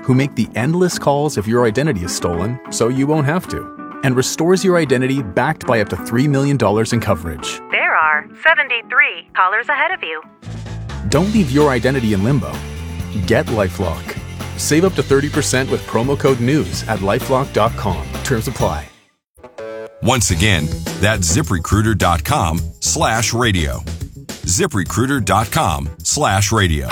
who make the endless calls if your identity is stolen so you won't have to, and restores your identity backed by up to $3 million in coverage. There are 73 callers ahead of you. Don't leave your identity in limbo. Get LifeLock. Save up to 30% with promo code NEWS at LifeLock.com. Terms apply. Once again, that's ZipRecruiter.com/radio. ZipRecruiter.com/radio.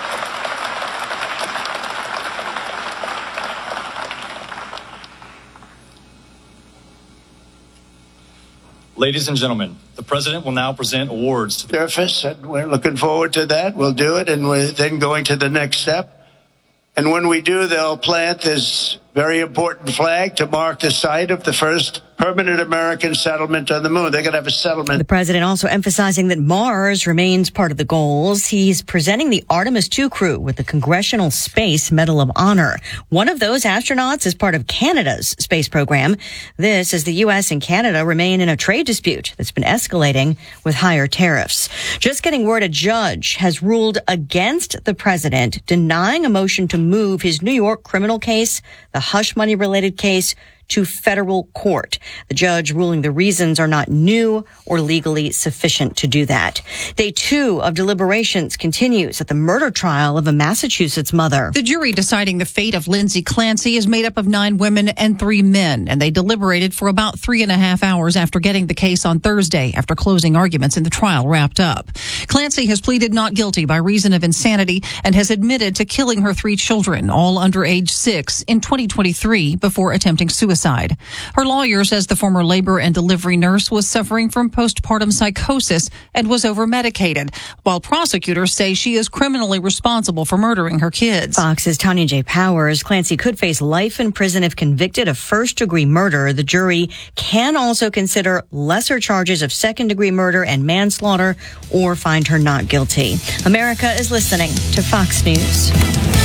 Ladies and gentlemen, the President will now present awards to the surface, and we're looking forward to that. We'll do it, and we're then going to the next step. And when we do, they'll plant this very important flag to mark the site of the first permanent American settlement on the moon. They're going to have a settlement. The president also emphasizing that Mars remains part of the goals. He's presenting the Artemis II crew with the Congressional Space Medal of Honor. One of those astronauts is part of Canada's space program. This as the U.S. and Canada remain in a trade dispute that's been escalating with higher tariffs. Just getting word, a judge has ruled against the president, denying a motion to move his New York criminal case, the hush money related case, to federal court. The judge ruling the reasons are not new or legally sufficient to do that. Day 2 of deliberations continues at the murder trial of a Massachusetts mother. The jury deciding the fate of Lindsay Clancy is made up of 9 women and 3 men, and they deliberated for about 3.5 hours after getting the case on Thursday after closing arguments in the trial wrapped up. Clancy has pleaded not guilty by reason of insanity and has admitted to killing her 3 children, all under age 6, in 2023 before attempting suicide. Her lawyer says the former labor and delivery nurse was suffering from postpartum psychosis and was over-medicated, while prosecutors say she is criminally responsible for murdering her kids. Fox's Tanya J. Powers. Clancy could face life in prison if convicted of first-degree murder. The jury can also consider lesser charges of second-degree murder and manslaughter or find her not guilty. America is listening to Fox News.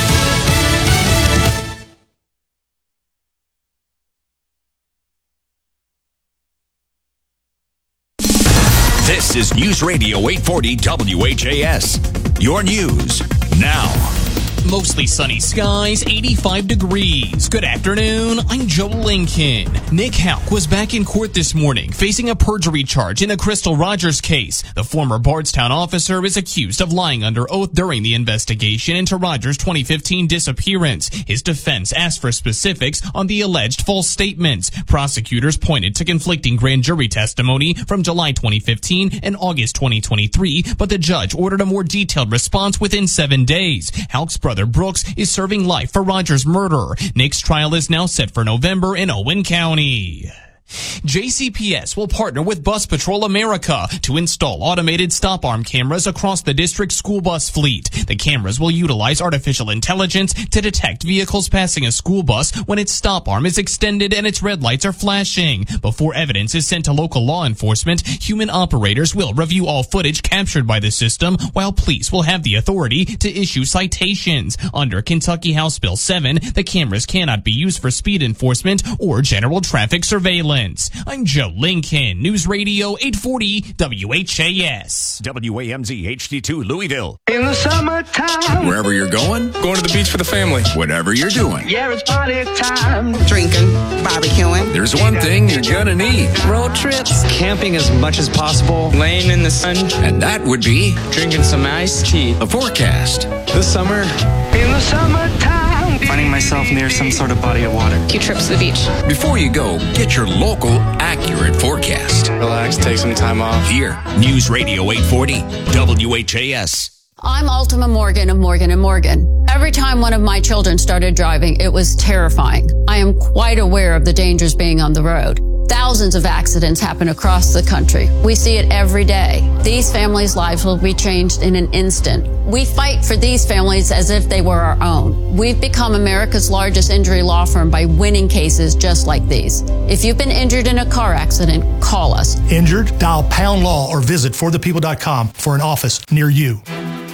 This is News Radio 840 WHAS. Your news now. Mostly sunny skies, 85 degrees. Good afternoon, I'm Joe Lincoln. Nick Houck was back in court this morning, facing a perjury charge in the Crystal Rogers case. The former Bardstown officer is accused of lying under oath during the investigation into Rogers' 2015 disappearance. His defense asked for specifics on the alleged false statements. Prosecutors pointed to conflicting grand jury testimony from July 2015 and August 2023, but the judge ordered a more detailed response within 7 days. Houck's brother Brooks is serving life for Rogers' murder. Nick's trial is now set for November in Owen County. JCPS will partner with Bus Patrol America to install automated stop arm cameras across the district's school bus fleet. The cameras will utilize artificial intelligence to detect vehicles passing a school bus when its stop arm is extended and its red lights are flashing. Before evidence is sent to local law enforcement, human operators will review all footage captured by the system, while police will have the authority to issue citations. Under Kentucky House Bill 7, the cameras cannot be used for speed enforcement or general traffic surveillance. I'm Joe Lincoln, News Radio 840 WHAS. WAMZ HD2 Louisville. In the summertime. Wherever you're going to the beach for the family. Whatever you're doing. Yeah, it's party time. Drinking, barbecuing. There's one thing you're gonna need. Road trips. Camping as much as possible. Laying in the sun. And that would be drinking some iced tea. a forecast. This summer, In the summertime. finding myself near some sort of body of water. Few trips to the beach. Before you go, get your local accurate forecast. Relax, take some time off. Here, News Radio 840 WHAS. I'm Ultima Morgan of Morgan & Morgan. Every time one of my children started driving, it was terrifying. I am quite aware of the dangers being on the road. Thousands of accidents happen across the country. We see it every day. These families' lives will be changed in an instant. We fight for these families as if they were our own. We've become America's largest injury law firm by winning cases just like these. If you've been injured in a car accident, call us. Injured? Dial #law or visit forthepeople.com for an office near you.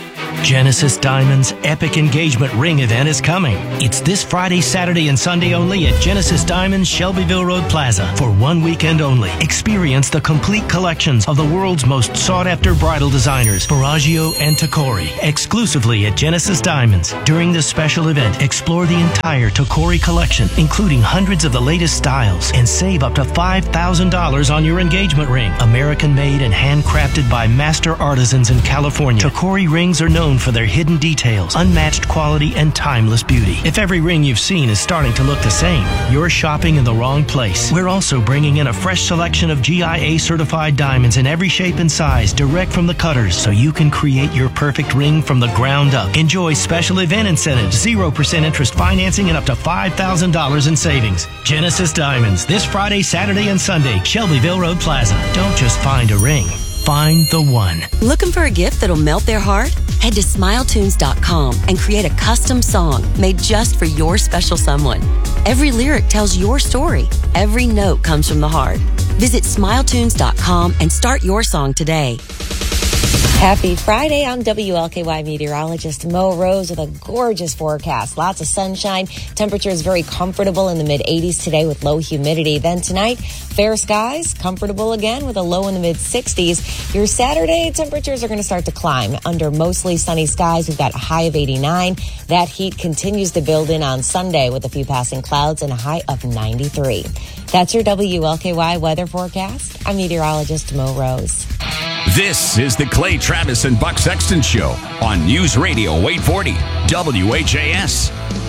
Genesis Diamonds' epic engagement ring event is coming. It's this Friday, Saturday, and Sunday only at Genesis Diamonds, Shelbyville Road Plaza for 1 weekend only. Experience the complete collections of the world's most sought-after bridal designers, Baraggio and Tacori, exclusively at Genesis Diamonds. During this special event, explore the entire Tacori collection, including hundreds of the latest styles, and save up to $5,000 on your engagement ring. American-made and handcrafted by master artisans in California, Tacori rings are known for their hidden details, unmatched quality, and timeless beauty. If every ring you've seen is starting to look the same, you're shopping in the wrong place. We're also bringing in a fresh selection of GIA certified diamonds in every shape and size, direct from the cutters, so you can create your perfect ring from the ground up. Enjoy special event incentives, 0% interest financing, and up to $5,000 in savings. Genesis Diamonds, this Friday, Saturday, and Sunday, Shelbyville Road Plaza. Don't just find a ring. Find the one. Looking for a gift that'll melt their heart? Head to SmileTunes.com and create a custom song made just for your special someone. Every lyric tells your story. Every note comes from the heart. Visit SmileTunes.com and start your song today. Happy Friday. I'm WLKY meteorologist Mo Rose with a gorgeous forecast. Lots of sunshine. Temperature is very comfortable in the mid-80s today with low humidity. Then tonight, fair skies, comfortable again with a low in the mid-60s. Your Saturday temperatures are going to start to climb. Under mostly sunny skies, we've got a high of 89. That heat continues to build in on Sunday with a few passing clouds and a high of 93. That's your WLKY weather forecast. I'm meteorologist Mo Rose. This is the Clay Travis and Buck Sexton Show on News Radio 840 WHAS.